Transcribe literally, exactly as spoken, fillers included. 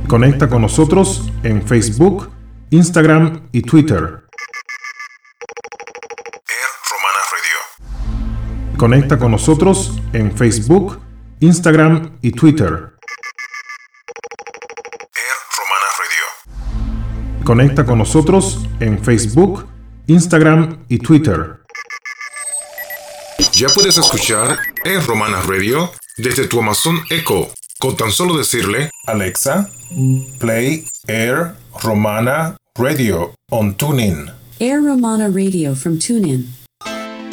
Conecta con nosotros en Facebook, Instagram y Twitter. Air Romana Radio. Conecta con nosotros en Facebook, Instagram y Twitter. Air Romana Radio. Conecta con nosotros en Facebook, Instagram y Twitter. Ya puedes escuchar Air Romana Radio desde tu Amazon Echo, con tan solo decirle: Alexa, play Air Romana Radio on TuneIn. Air Romana Radio from TuneIn.